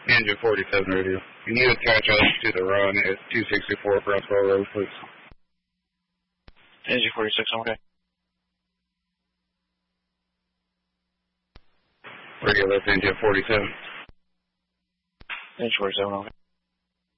Engine 47 radio. Can you attach us to the run at 264 Brownsville Road, please? Engine 46, okay. Radio lift engine 47. Engine 47, okay.